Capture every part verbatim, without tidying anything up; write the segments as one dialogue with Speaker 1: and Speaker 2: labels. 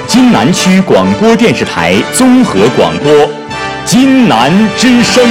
Speaker 1: 津南区广播电视台综合广播，津南之声。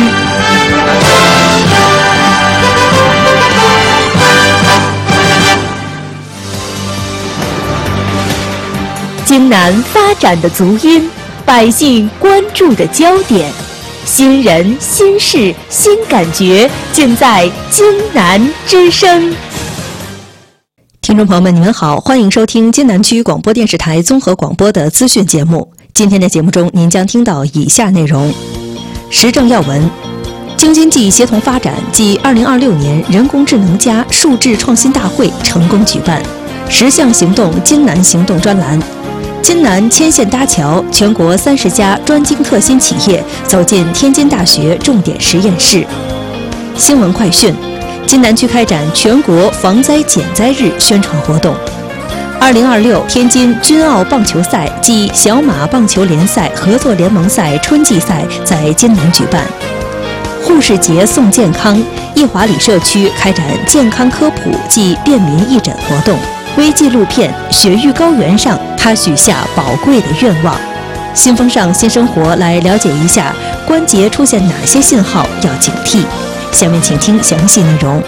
Speaker 2: 津南发展的足音，百姓关注的焦点，新人、新事、新感觉，尽在津南之声。
Speaker 3: 听众朋友们，你们好，欢迎收听津南区广播电视台综合广播的资讯节目。今天的节目中，您将听到以下内容：时政要闻，京津冀协同发展暨二零二六年人工智能加数智创新大会成功举办，十项行动津南行动专栏。津南牵线搭桥，全国三十家专精特新企业走进天津大学重点实验室。新闻快讯，津南区开展全国防灾减灾日宣传活动。二零二六天津军奥棒球赛暨小马棒球联赛合作联盟赛春季赛在津南举办。护士节送健康，义华里社区开展健康科普暨便民义诊活动。微纪录片《雪域高原上》，他许下宝贵的愿望。新风尚新生活来了解一下关节出现哪些信号要警惕。下面请听详细内容。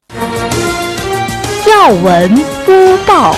Speaker 2: 要闻播报。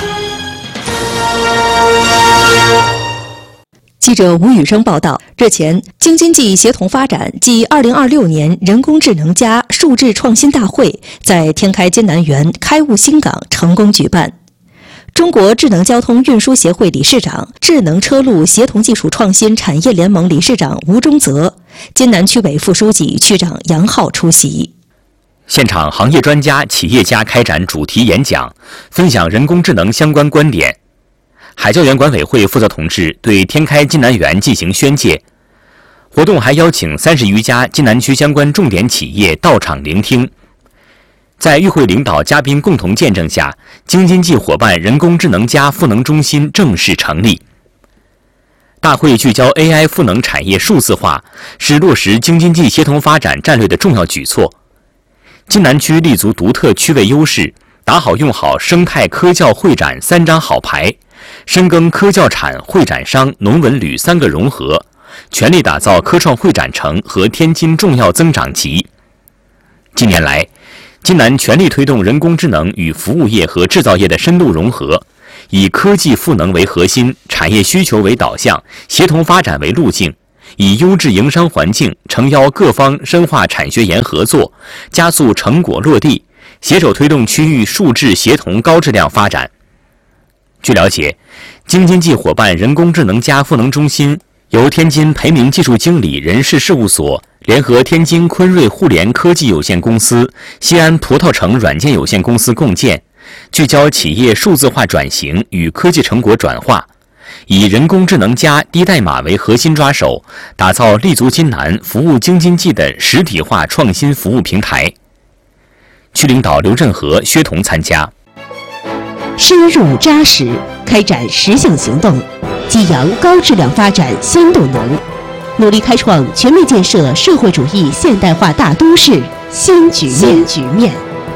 Speaker 3: 记者吴宇生报道，日前，京津冀协同发展暨二零二六年人工智能加数智创新大会在天开津南园开悟新港成功举办。中国智能交通运输协会理事长、智能车路协同技术创新产业联盟理事长吴忠泽、津南区委副书记、区长杨浩出席。
Speaker 4: 现场，行业专家、企业家开展主题演讲，分享人工智能相关观点。海教园管委会负责同志对天开津南园进行宣介。活动还邀请三十余家津南区相关重点企业到场聆听。在与会领导嘉宾共同见证下，京津冀伙伴人工智能加赋能中心正式成立。大会聚焦 A I 赋能产业数字化，是落实京津冀协同发展战略的重要举措。津南区立足独特区位优势，打好用好生态科教会展三张好牌，深耕科教产、会展商、农文旅三个融合，全力打造科创会展城和天津重要增长极。近年来，津南全力推动人工智能与服务业和制造业的深度融合，以科技赋能为核心，产业需求为导向，协同发展为路径，以优质营商环境诚邀各方深化产学研合作，加速成果落地，携手推动区域数智协同高质量发展。据了解，京津冀伙伴人工智能加赋能中心由天津培明技术经理人事事务所联合天津昆瑞互联科技有限公司、西安葡萄城软件有限公司共建，聚焦企业数字化转型与科技成果转化，以人工智能加低代码为核心抓手，打造立足津南、服务京津冀的实体化创新服务平台。区领导刘振和、薛彤参加。
Speaker 5: 深入扎实，开展实项行动，激扬高质量发展新动能，努力开创全面建设社会主义现代化大都市新局面。新局面。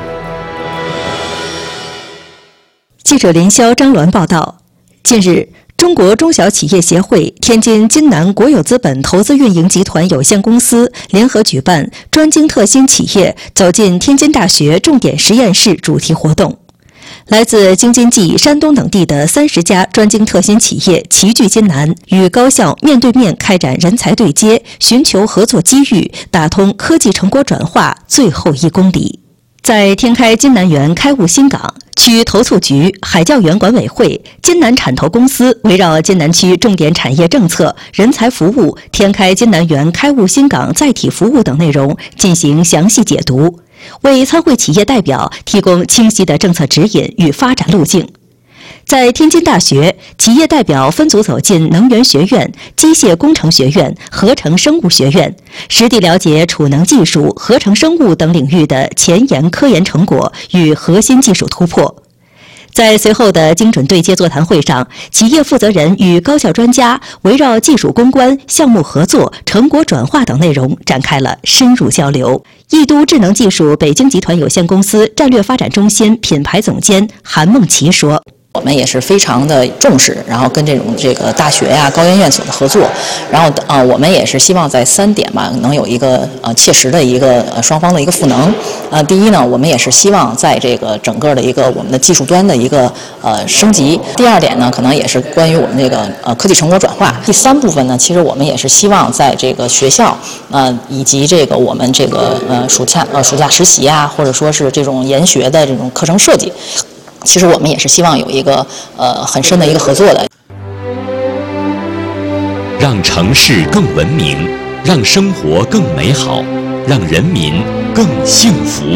Speaker 3: 记者林霄、张鸾报道，近日，中国中小企业协会天津津南国有资本投资运营集团有限公司联合举办专精特新企业走进天津大学重点实验室主题活动。来自京津冀、山东等地的三十家专精特新企业齐聚津南，与高校面对面开展人才对接，寻求合作机遇，打通科技成果转化最后一公里。在天开津南园开悟新港，区投促局、海教园管委会、津南产投公司围绕津南区重点产业政策、人才服务、天开津南园开悟新港载体服务等内容进行详细解读，为参会企业代表提供清晰的政策指引与发展路径。在天津大学，企业代表分组走进能源学院、机械工程学院、合成生物学院，实地了解储能技术、合成生物等领域的前沿科研成果与核心技术突破。在随后的精准对接座谈会上，企业负责人与高校专家围绕技术攻关、项目合作、成果转化等内容展开了深入交流。易都智能技术北京集团有限公司战略发展中心品牌总监韩梦琪说：“
Speaker 6: 我们也是非常的重视，然后跟这种这个大学呀、高院院所的合作，然后啊、呃，我们也是希望在三点吧，能有一个呃切实的一个呃双方的一个赋能。呃，第一呢，我们也是希望在这个整个的一个我们的技术端的一个呃升级。第二点呢，可能也是关于我们这个呃科技成果转化。第三部分呢，其实我们也是希望在这个学校呃以及这个我们这个呃暑假呃暑假实习啊，或者说是这种研学的这种课程设计。其实我们也是希望有一个呃很深的一个合作的，
Speaker 1: 让城市更文明，让生活更美好，让人民更幸福。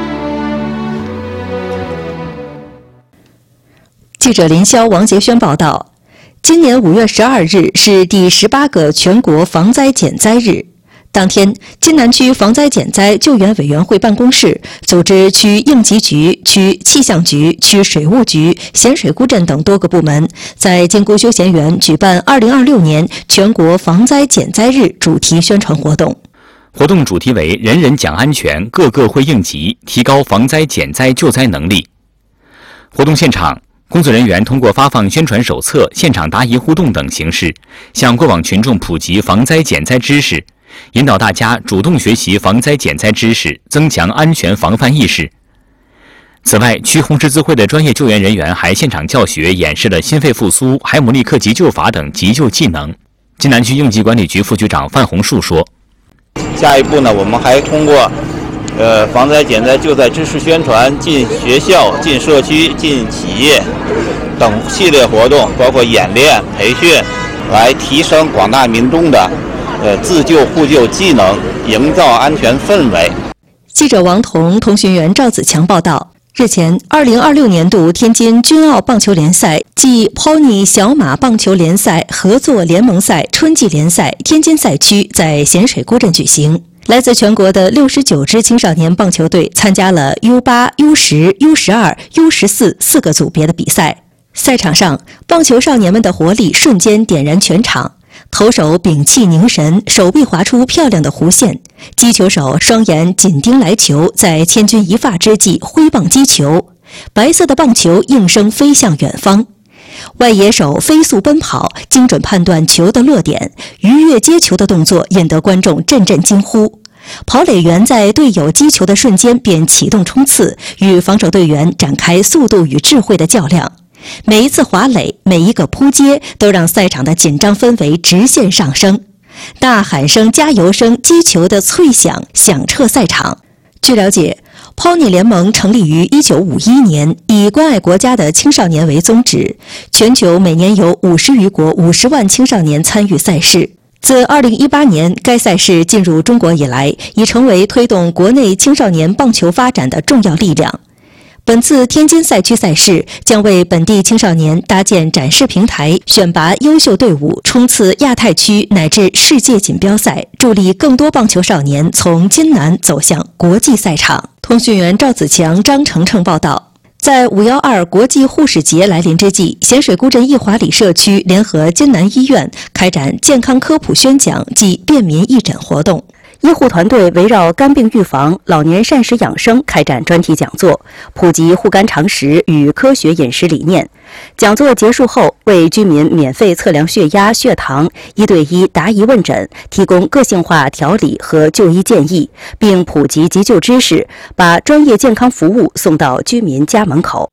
Speaker 3: 记者林霄、王杰轩报道，今年五月十二日是第十八个全国防灾减灾日。当天，津南区防灾减灾救援委员会办公室组织区应急局、区气象局、区水务局、咸水沽镇等多个部门，在金沽休闲园举办二零二六年全国防灾减灾日主题宣传活动。
Speaker 4: 活动主题为“人人讲安全，个个会应急，提高防灾减灾救灾能力”。活动现场，工作人员通过发放宣传手册、现场答疑互动等形式，向过往群众普及防灾减灾知识，引导大家主动学习防灾减灾知识，增强安全防范意识。此外，区红十字会的专业救援人员还现场教学演示了心肺复苏、海姆立克急救法等急救技能。津南区应急管理局副局长范红树说：“
Speaker 7: 下一步呢，我们还通过呃防灾减灾救灾知识宣传进学校、进社区、进企业等系列活动，包括演练、培训，来提升广大民众的呃自救互救技能，营造安全氛围。”
Speaker 3: 记者王彤、通讯员赵子强报道。日前，二零二六年度天津军奥棒球联赛暨 Pony 小马棒球联赛合作联盟赛春季联赛天津赛区在咸水沽镇举行。来自全国的六十九支青少年棒球队参加了 U 八、U 十、U 十二、U 十四四个组别的比赛。赛场上，棒球少年们的活力瞬间点燃全场。投手屏气凝神，手臂划出漂亮的弧线；击球手双眼紧盯来球，在千钧一发之际挥棒击球，白色的棒球应声飞向远方。外野手飞速奔跑，精准判断球的落点，逾越接球的动作引得观众阵阵惊呼。跑垒员在队友击球的瞬间便启动冲刺，与防守队员展开速度与智慧的较量。每一次滑垒，每一个扑接，都让赛场的紧张氛围直线上升。呐喊声、加油声、击球的脆响响彻赛场。据了解， Pony 联盟成立于一九五一年，以关爱国家的青少年为宗旨，全球每年有五十余国五十万青少年参与赛事。自二零一八年该赛事进入中国以来，已成为推动国内青少年棒球发展的重要力量。本次天津赛区赛事将为本地青少年搭建展示平台，选拔优秀队伍，冲刺亚太区乃至世界锦标赛，助力更多棒球少年从津南走向国际赛场。通讯员赵子强、张程程报道。在五一二国际护士节来临之际，咸水沽镇义华里社区联合津南医院开展健康科普宣讲暨便民义诊活动。医护团队围绕肝病预防、老年膳食养生开展专题讲座，普及护肝常识与科学饮食理念。讲座结束后，为居民免费测量血压、血糖，一对一答疑问诊，提供个性化调理和就医建议，并普及急救知识，把专业健康服务送到居民家门口。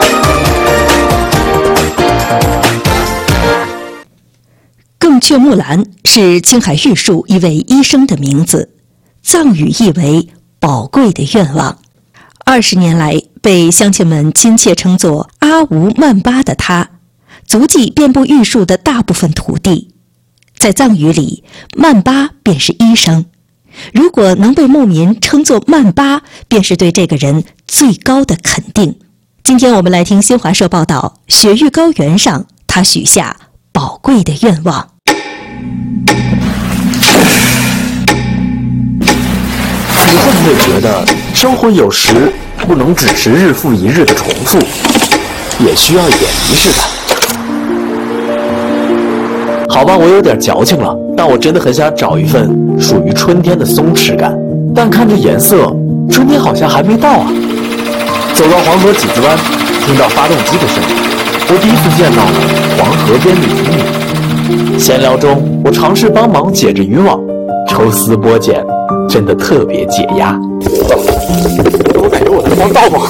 Speaker 3: 更雀木兰是青海玉树一位医生的名字，藏语意为宝贵的愿望。二十年来，被乡亲们亲切称作阿吴曼巴的他，足迹遍布玉树的大部分土地。在藏语里，曼巴便是医生。如果能被牧民称作曼巴，便是对这个人最高的肯定。今天我们来听新华社报道，雪域高原上，他许下宝贵的愿望。
Speaker 8: 你会不会觉得生活有时不能只是日复一日的重复，也需要一点仪式感？好吧，我有点矫情了，但我真的很想找一份属于春天的松弛感。但看这颜色，春天好像还没到啊。走到黄河几子湾，听到发动机的声音， 我第一次见到了黄河边的渔女。闲聊中，我尝试帮忙解着渔网，抽丝剥茧，真的特别解压。我感觉我在帮倒网。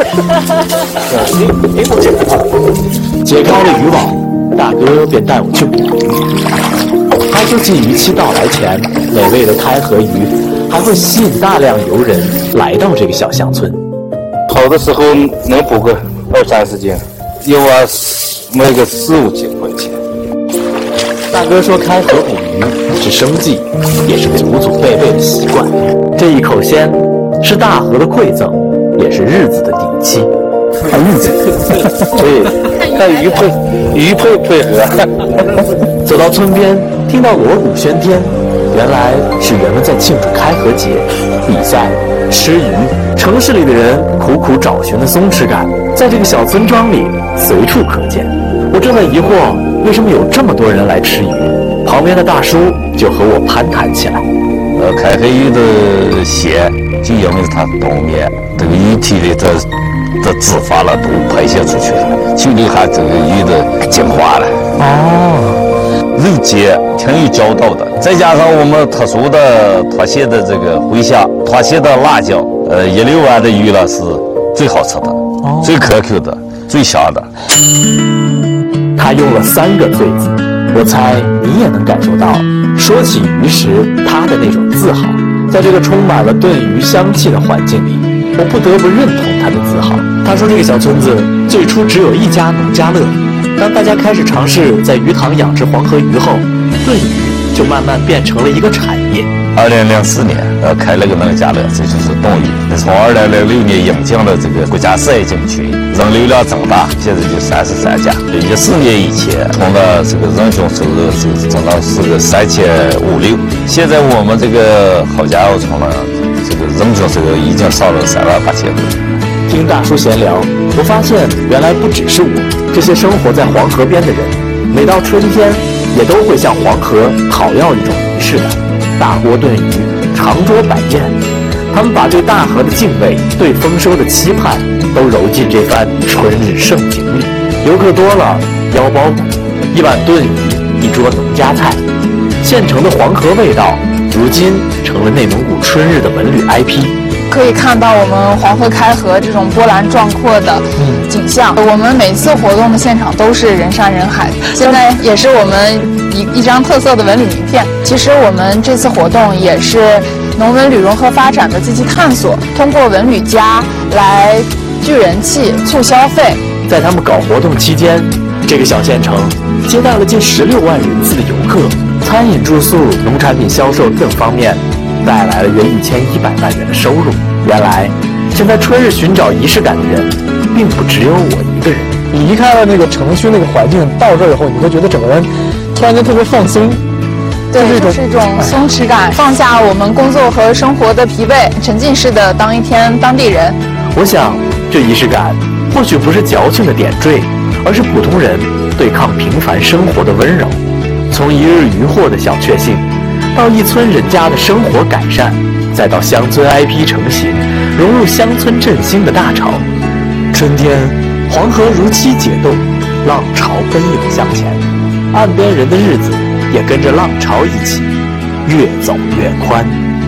Speaker 8: 你你给我解开了。解开了渔网，大哥便带我去捕鱼。他说季渔期到来前，美味的开河鱼还会吸引大量游人来到这个小乡村。
Speaker 9: 好的时候能捕个二三十斤，有啊卖个四五斤块钱。
Speaker 8: 大哥说开河捕鱼是生计，也是祖祖辈辈的习惯。这一口鲜是大河的馈赠，也是日子的底气。看日子，
Speaker 9: 对，看鱼配鱼配配合。
Speaker 8: 走到村边，听到锣鼓喧天，原来是人们在庆祝开河节、比赛、吃鱼。城市里的人苦苦找寻的松弛感，在这个小村庄里随处可见。我正在疑惑，为什么有这么多人来吃鱼？旁边的大叔就和我攀谈起来。
Speaker 9: 呃，开河鱼的血就因为它冬眠，这个鱼体里的的脂肪了都排泄出去了，就留下这个鱼的精华了。哦，肉结挺有嚼道的，再加上我们特殊的脱蟹的这个茴香、脱蟹的辣椒，呃，一溜完的鱼了是最好吃的、哦、最可口的、最香的。
Speaker 8: 他用了三个最字，我猜你也能感受到，说起鱼时他的那种自豪。在这个充满了炖鱼香气的环境里，我不得不认同他的自豪。他说这个小村子最初只有一家农家乐，当大家开始尝试在鱼塘养殖黄河鱼后，炖鱼就慢慢变成了一个产业。
Speaker 9: 二零零四年，呃，开了个农家乐，这就是冻鱼。从二零零六年引进了这个国家赛景区，人流量增大，现在就三十三家。一四年以前，从了这个人均收入就增到是个三千五六，现在我们这个好家伙，从了这个人均收入已经上了三万八千多。
Speaker 8: 听大叔闲聊，我发现原来不只是我，这些生活在黄河边的人，每到春天也都会向黄河讨要一种仪式感。大锅炖鱼，长桌摆宴，他们把对大河的敬畏、对丰收的期盼，都揉进这番春日盛景里。游客多了，腰包鼓，一碗炖鱼，一桌农家菜，现成的黄河味道，如今成了内蒙古春日的文旅 I P。
Speaker 10: 可以看到我们黄河开河这种波澜壮阔的景象。我们每次活动的现场都是人山人海，现在也是我们一一张特色的文旅名片。其实我们这次活动也是农文旅融合发展的积极探索，通过文旅家来聚人气、促消费。
Speaker 8: 在他们搞活动期间，这个小县城接待了近十六万人次的游客，餐饮、住宿、农产品销售等方面带来了约一千一百万元的收入。原来，现在春日寻找仪式感的人，并不只有我一个人。
Speaker 11: 你离开了那个城区那个环境，到这儿以后，你会觉得整个人突然间特别放松。
Speaker 10: 对，就是一种松弛感，放下我们工作和生活的疲惫，沉浸式的当一天当地人。
Speaker 8: 我想，这仪式感或许不是矫情的点缀，而是普通人对抗平凡生活的温柔。从一日渔获的小确幸，到一村人家的生活改善，再到乡村 I P 成型，融入乡村振兴的大潮。春天，黄河如期解冻，浪潮奔涌向前，岸边人的日子也跟着浪潮一起越走越宽。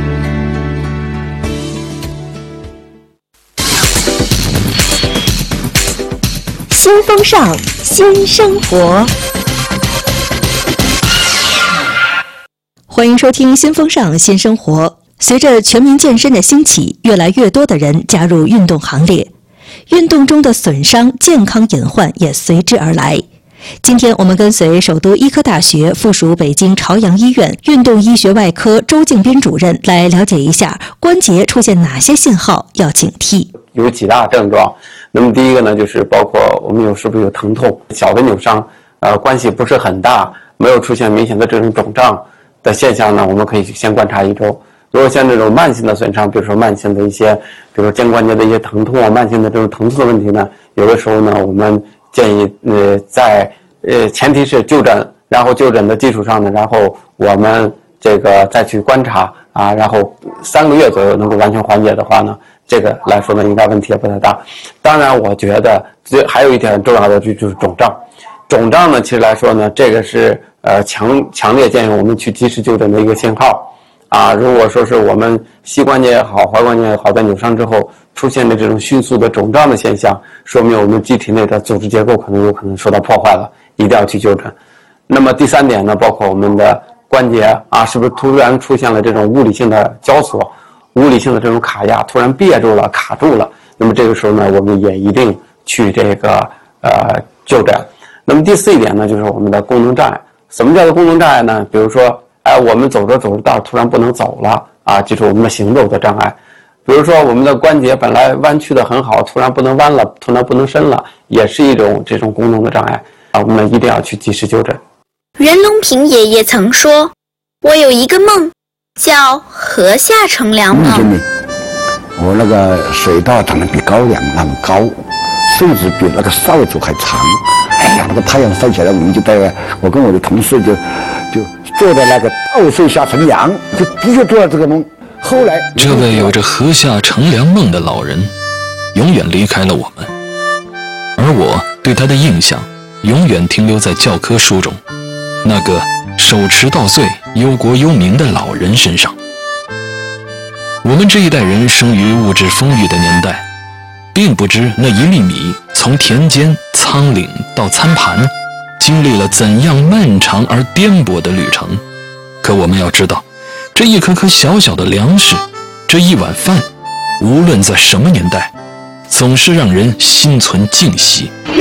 Speaker 2: 新风尚，新生活。
Speaker 3: 欢迎收听《新风尚新生活》。随着全民健身的兴起，越来越多的人加入运动行列，运动中的损伤、健康隐患也随之而来。今天我们跟随首都医科大学附属北京朝阳医院运动医学外科周敬斌主任来了解一下关节出现哪些信号要警惕。
Speaker 12: 有几大症状，那么第一个呢，就是包括我们有是不是有疼痛，小的扭伤，呃，关系不是很大，没有出现明显的这种肿胀的现象呢，我们可以先观察一周。如果像这种慢性的损伤，比如说慢性的一些，比如说肩关节的一些疼痛啊，慢性的这种疼痛的问题呢，有的时候呢，我们建议呃在呃前提是就诊，然后就诊的基础上呢，然后我们这个再去观察啊，然后三个月左右能够完全缓解的话呢， 这个来说呢，应该问题也不太大。当然，我觉得这还有一点很重要的就就是肿胀。肿胀呢，其实来说呢，这个是呃强强烈建议我们去及时就诊的一个信号啊。如果说是我们膝关节也好，踝关节也好，在扭伤之后出现的这种迅速的肿胀的现象，说明我们机体内的组织结构可能有可能受到破坏了，一定要去就诊。那么第三点呢，包括我们的关节啊，是不是突然出现了这种物理性的交锁、物理性的这种卡压，突然憋住了、卡住了？那么这个时候呢，我们也一定去这个呃就诊。那么第四一点呢，就是我们的功能障碍。什么叫做功能障碍呢？比如说，哎，我们走着走着道突然不能走了啊，就是我们的行走的障碍。比如说，我们的关节本来弯曲的很好，突然不能弯了，突然不能伸了，也是一种这种功能的障碍啊。我们一定要去及时就诊。
Speaker 13: 袁隆平爷爷曾说：“我有一个梦，叫河下乘凉梦。
Speaker 14: 嗯”我那个水道长得比高粱那么高，甚至比那个扫帚还长。哎呀，那个太阳晒起来，我们就在我跟我的同事就就坐在那个稻穗下乘凉，就的确做了这个梦。后来，
Speaker 15: 这位有着河下乘凉梦的老人，永远离开了我们，而我对他的印象永远停留在教科书中那个手持稻穗、忧国忧民的老人身上。我们这一代人生于物质丰裕的年代，并不知那一粒米从田间、仓廪到餐盘，经历了怎样漫长而颠簸的旅程。可我们要知道，这一颗颗小小的粮食，这一碗饭，无论在什么年代，总是让人心存敬惜。